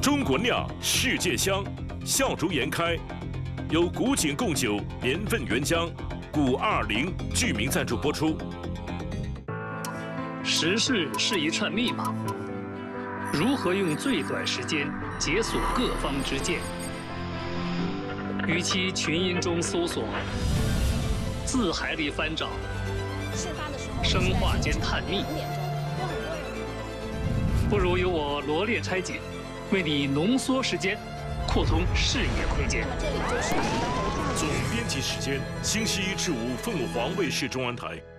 中国酿，世界香，笑逐颜开，由古井贡酒年份原浆古220剧名赞助播出。 时事是一串密码，如何用最短时间解锁各方之见？与其群音中搜索，字海里翻找，生化间探秘，不如由我罗列拆解，为你浓缩时间，扩通视野空间。 总编辑时间：星期一至五，凤凰卫视中文台。